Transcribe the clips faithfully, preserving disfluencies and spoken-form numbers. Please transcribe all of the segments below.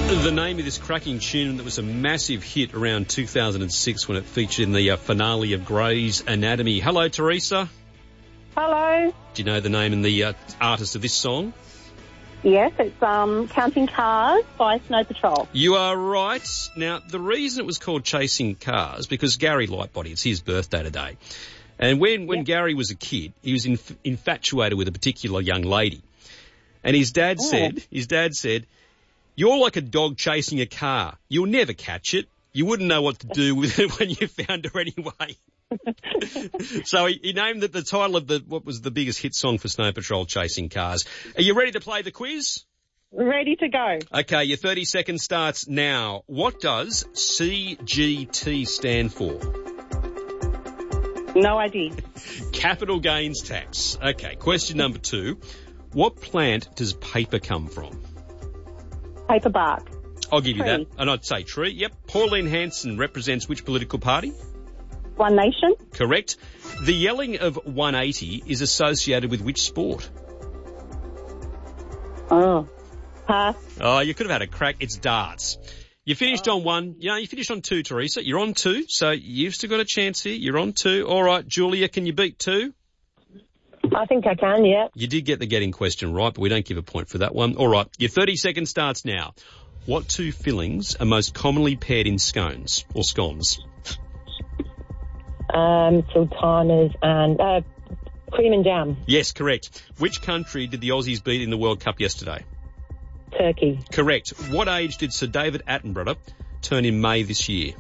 The name of this cracking tune that was a massive hit around two thousand six when it featured in the uh, finale of Grey's Anatomy. Hello, Teresa. Hello. Do you know the name and the uh, artist of this song? Yes, it's um, Counting Cars by Snow Patrol. You are right. Now, the reason it was called Chasing Cars, because Gary Lightbody, it's his birthday today. And when, when yep. Gary was a kid, he was inf- infatuated with a particular young lady. And his dad oh. said, his dad said, "You're like a dog chasing a car. You'll never catch it. You wouldn't know what to do with it when you found her anyway." So he, he named it the title of the what was the biggest hit song for Snow Patrol, Chasing Cars. Are you ready to play the quiz? Ready to go. Okay, your thirty seconds starts now. What does C G T stand for? No idea. Capital gains tax. Okay, question number two. What plant does paper come from? Paper bark. I'll give you Tree. that. And I'd say tree. Yep. Pauline Hanson represents which political party? One Nation. Correct. The yelling of one eighty is associated with which sport? Oh, pass. Oh, you could have had a crack. It's darts. You finished on one. Yeah, you finished on two, Teresa. You're on two, so you've still got a chance here. You're on two. All right, Julia, can you beat two? I think I can, yeah. You did get the getting question right, but we don't give a point for that one. All right, your thirty seconds starts now. What two fillings are most commonly paired in scones or scones? Um, sultanas and uh, cream and jam. Yes, correct. Which country did the Aussies beat in the World Cup yesterday? Turkey. Correct. What age did Sir David Attenborough turn in May this year?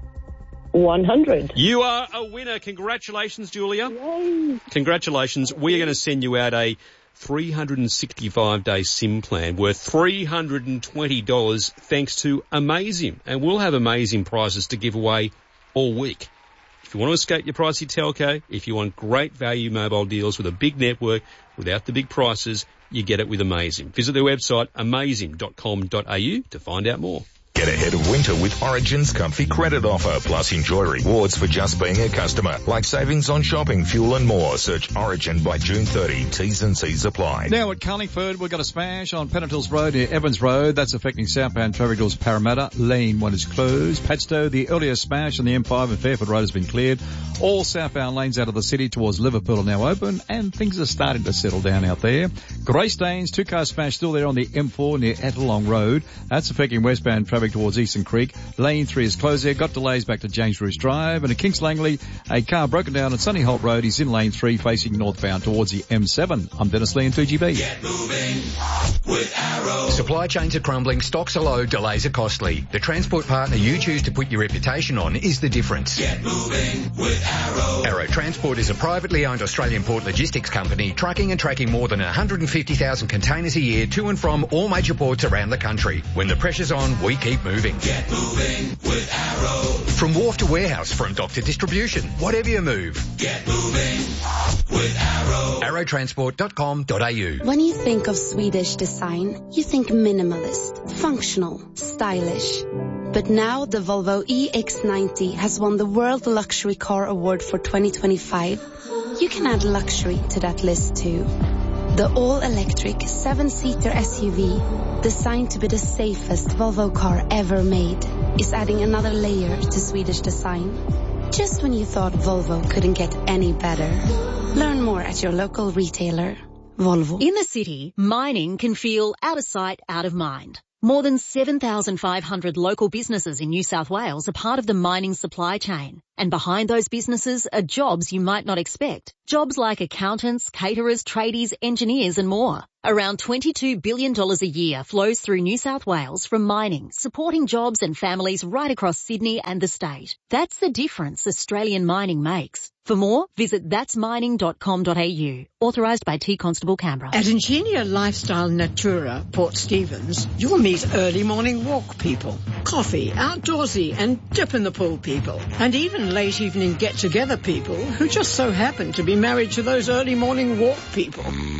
one hundred. You are a winner. Congratulations, Julia. Yay. Congratulations. We are going to send you out a three hundred sixty-five day SIM plan worth three hundred twenty dollars thanks to Amazim. And we'll have Amazim prizes to give away all week. If you want to escape your pricey telco, if you want great value mobile deals with a big network without the big prices, you get it with Amazim. Visit their website, amazim dot com dot a u, to find out more. Get ahead of winter with Origin's comfy credit offer, plus enjoy rewards for just being a customer, like savings on shopping, fuel and more. Search Origin by June thirtieth. T's and C's apply. Now at Carlingford, we've got a smash on Pennant Hills Road near Evans Road. That's affecting southbound traffic towards Parramatta. Lane one is closed. Padstow, the earlier smash on the M five and Fairford Road has been cleared. All southbound lanes out of the city towards Liverpool are now open, and things are starting to settle down out there. Greystanes, two-car smash still there on the M four near Ettalong Road. That's affecting westbound traffic towards Eastern Creek. Lane three is closed there. Got delays back to James Bruce Drive. And at Kings Langley, a car broken down at Sunny Holt Road. He's in lane three facing northbound towards the M seven. I'm Dennis Lee in two G B. Get moving with Arrow. Supply chains are crumbling, stocks are low, delays are costly. The transport partner you choose to put your reputation on is the difference. Get moving with Arrow. Arrow Transport is a privately owned Australian port logistics company trucking and tracking more than one hundred fifty thousand containers a year to and from all major ports around the country. When the pressure's on, we keep moving. Get moving with Arrow. From wharf to warehouse, from dock to distribution, whatever you move. Get moving with Arrow. arrow transport dot com dot a u. When you think of Swedish design, you think minimalist, functional, stylish. But now the Volvo E X ninety has won the World Luxury Car Award for twenty twenty-five. You can add luxury to that list too. The all-electric seven-seater S U V, designed to be the safest Volvo car ever made, is adding another layer to Swedish design. Just when you thought Volvo couldn't get any better. Learn more at your local retailer. Volvo. In the city, mining can feel out of sight, out of mind. More than seven thousand five hundred local businesses in New South Wales are part of the mining supply chain. And behind those businesses are jobs you might not expect. Jobs like accountants, caterers, tradies, engineers and more. Around twenty-two billion dollars a year flows through New South Wales from mining, supporting jobs and families right across Sydney and the state. That's the difference Australian mining makes. For more, visit that's mining dot com dot a u. Authorised by T Constable Canberra. At Ingenia Lifestyle Natura, Port Stephens, you'll meet early morning walk people, coffee, outdoorsy and dip in the pool people, and even late evening get-together people who just so happen to be married to those early morning walk people.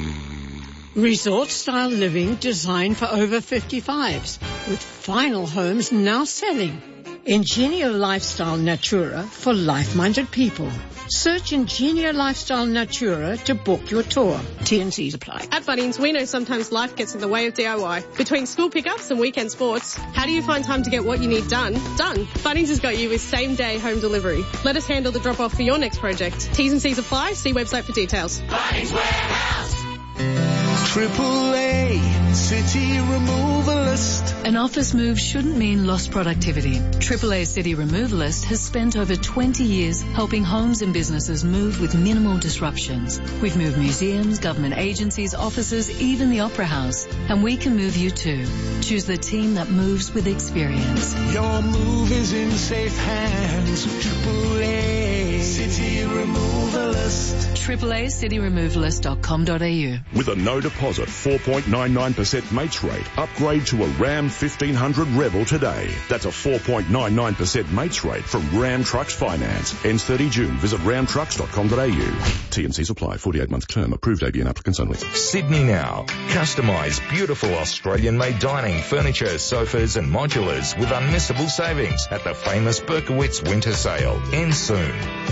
Resort-style living designed for over fifty-fives, with final homes now selling. Ingenia Lifestyle Natura for life-minded people. Search Ingenia Lifestyle Natura to book your tour. T and Cs apply. At Bunnings, we know sometimes life gets in the way of D I Y. Between school pickups and weekend sports, how do you find time to get what you need done? Done. Bunnings has got you with same-day home delivery. Let us handle the drop-off for your next project. T's and C's apply. See website for details. Bunnings Warehouse. Triple A City Removalist. An office move shouldn't mean lost productivity. Triple A City Removalist has spent over twenty years helping homes and businesses move with minimal disruptions. We've moved museums, government agencies, offices, even the Opera House. And we can move you too. Choose the team that moves with experience. Your move is in safe hands. Triple A City Removalist. Triple A City Removalist dot com dot a u. With a no deposit four point nine nine percent mates rate, upgrade to a Ram fifteen hundred Rebel today. That's a four point nine nine percent mates rate from Ram Trucks Finance. Ends thirty June. Visit ram trucks dot com dot a u. T and Cs apply. forty-eight month term. Approved A B N applicants only. Sydney Now. Customise beautiful Australian-made dining, furniture, sofas and modulars with unmissable savings at the famous Berkowitz Winter Sale. Ends soon.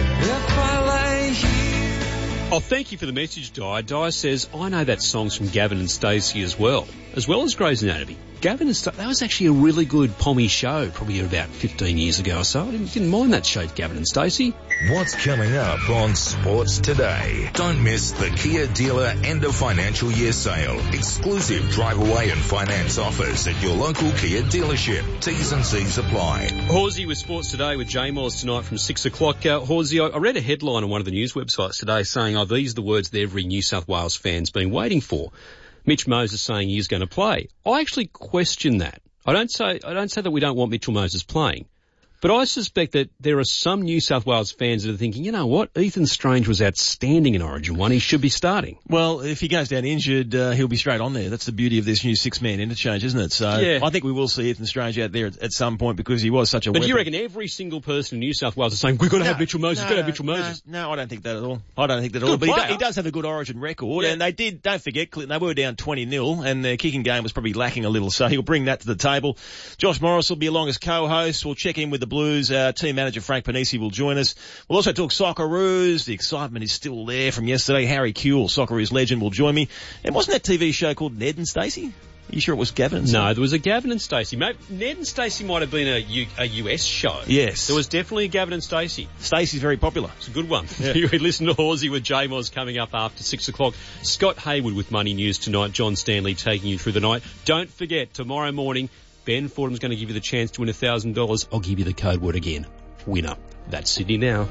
Oh, thank you for the message, Di. Di says, I know that song's from Gavin and Stacey as well, as well as Grey's Anatomy. Gavin and Stacey, that was actually a really good pommy show, probably about fifteen years ago or so. I didn't, didn't mind that show, Gavin and Stacey. What's coming up on Sports Today? Don't miss the Kia Dealer End of Financial Year Sale. Exclusive drive away and finance offers at your local Kia dealership. T's and C's apply. Horsey with Sports Today with J-Moz tonight from six o'clock. Uh, Horsey, I, I read a headline on one of the news websites today saying, oh, these are the words that every New South Wales fan's been waiting for. Mitch Moses saying he is going to play. I actually question that. I don't say I don't say that we don't want Mitchell Moses playing, but I suspect that there are some New South Wales fans that are thinking, you know what, Ethan Strange was outstanding in Origin one. He should be starting. Well, if he goes down injured, uh, he'll be straight on there. That's the beauty of this new six-man interchange, isn't it? So yeah. I think we will see Ethan Strange out there at, at some point because he was such a But weapon. do you reckon every single person in New South Wales is saying, we've got to no, have Mitchell Moses, no, we've got to have Mitchell Moses? No, no, I don't think that at all. I don't think that at Good all. But he, player. do, he does have a good Origin record, Yeah. and they did, don't forget, Clinton, they were down twenty nil, and their kicking game was probably lacking a little, so he'll bring that to the table. Josh Morris will be along as co-host. We'll check in with the Blues. Uh, team manager Frank Panisi will join us. We'll also talk Socceroos. The excitement is still there from yesterday. Harry Kewell, Socceroos legend, will join me. And wasn't that T V show called Ned and Stacey? Are you sure it was Gavin and Stacey? No, there was a Gavin and Stacey. Ned and Stacey might have been a, U, a U S show. Yes. There was definitely a Gavin and Stacey. Stacey's very popular. It's a good one. Yeah. You listen to Horsey with J-Moz coming up after six o'clock. Scott Hayward with Money News tonight. John Stanley taking you through the night. Don't forget, tomorrow morning, Ben Fordham's going to give you the chance to win one thousand dollars. I'll give you the code word again. Winner. That's Sydney Now.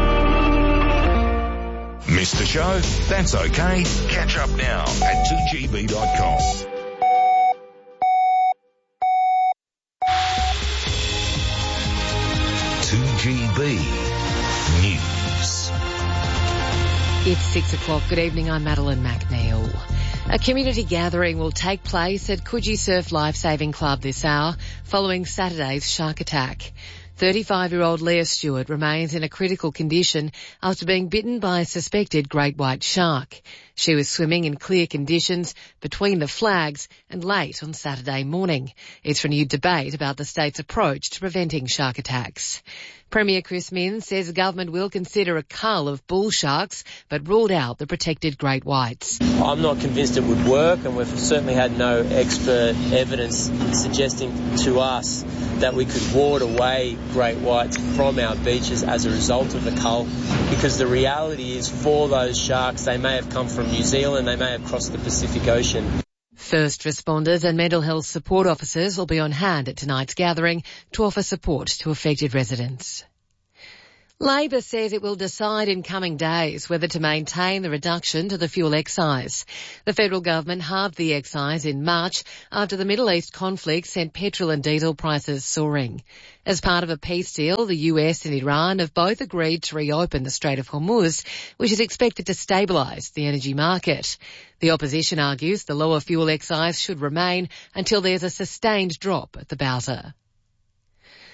Missed the show? That's okay. Catch up now at two g b dot com. two G B News. It's six o'clock. Good evening. I'm Madeline McNeil. A community gathering will take place at Coogee Surf Lifesaving Club this hour following Saturday's shark attack. thirty-five-year-old Leah Stewart remains in a critical condition after being bitten by a suspected great white shark. She was swimming in clear conditions between the flags and late on Saturday morning. It's renewed debate about the state's approach to preventing shark attacks. Premier Chris Minns says the government will consider a cull of bull sharks, but ruled out the protected great whites. I'm not convinced it would work, and we've certainly had no expert evidence suggesting to us that we could ward away great whites from our beaches as a result of the cull, because the reality is for those sharks, they may have come from New Zealand, they may have crossed the Pacific Ocean. First responders and mental health support officers will be on hand at tonight's gathering to offer support to affected residents. Labor says it will decide in coming days whether to maintain the reduction to the fuel excise. The federal government halved the excise in March after the Middle East conflict sent petrol and diesel prices soaring. As part of a peace deal, the U S and Iran have both agreed to reopen the Strait of Hormuz, which is expected to stabilise the energy market. The opposition argues the lower fuel excise should remain until there's a sustained drop at the bowser.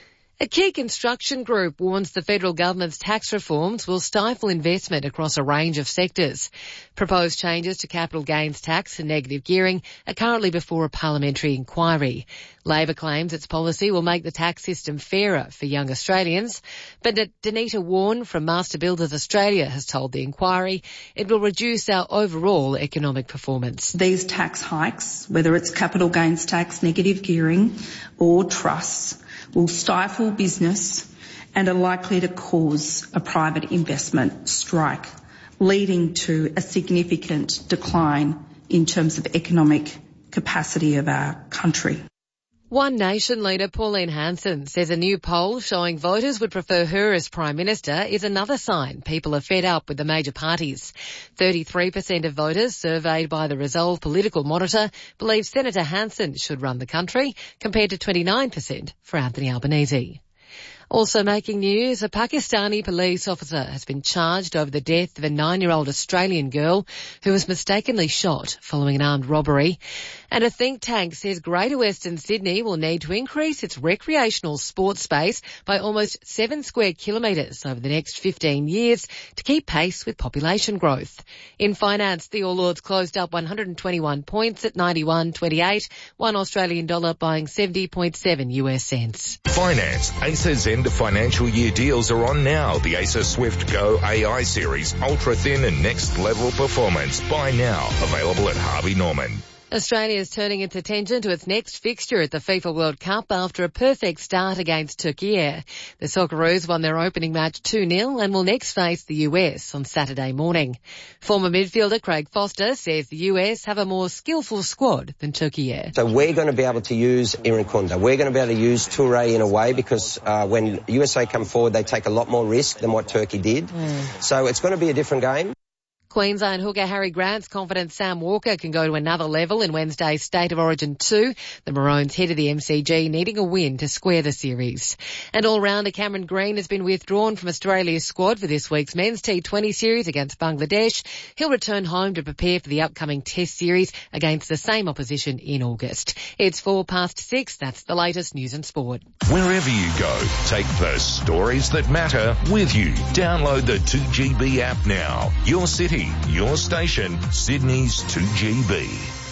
A key construction group warns the federal government's tax reforms will stifle investment across a range of sectors. Proposed changes to capital gains tax and negative gearing are currently before a parliamentary inquiry. Labor claims its policy will make the tax system fairer for young Australians, but Danita Warren from Master Builders Australia has told the inquiry it will reduce our overall economic performance. These tax hikes, whether it's capital gains tax, negative gearing or trusts, will stifle business and are likely to cause a private investment strike, leading to a significant decline in terms of economic capacity of our country. One Nation leader Pauline Hanson says a new poll showing voters would prefer her as Prime Minister is another sign people are fed up with the major parties. thirty-three percent of voters surveyed by the Resolve Political Monitor believe Senator Hanson should run the country, compared to twenty-nine percent for Anthony Albanese. Also making news, a Pakistani police officer has been charged over the death of a nine-year-old Australian girl who was mistakenly shot following an armed robbery. And a think tank says Greater Western Sydney will need to increase its recreational sports space by almost seven square kilometres over the next fifteen years to keep pace with population growth. In finance, the All Ords closed up one hundred twenty-one points at ninety-one twenty-eight, one Australian dollar buying seventy point seven U S cents. Finance. Acer's end of financial year deals are on now. The Acer Swift Go A I series, ultra thin and next level performance. Buy now. Available at Harvey Norman. Australia is turning its attention to its next fixture at the FIFA World Cup after a perfect start against Turkey. The Socceroos won their opening match two nil and will next face the U S on Saturday morning. Former midfielder Craig Foster says the U S have a more skillful squad than Turkey. So we're going to be able to use Irankunda. We're going to be able to use Touré in a way because uh, when U S A come forward, they take a lot more risk than what Turkey did. Mm. So it's going to be a different game. Queensland hooker Harry Grant's confident Sam Walker can go to another level in Wednesday's State of Origin two. The Maroons head of the M C G needing a win to square the series. And all-rounder Cameron Green has been withdrawn from Australia's squad for this week's men's T twenty series against Bangladesh. He'll return home to prepare for the upcoming Test series against the same opposition in August. It's four past six. That's the latest news and sport. Wherever you go, take the stories that matter with you. Download the two G B app now. Your city, your station, Sydney's two G B.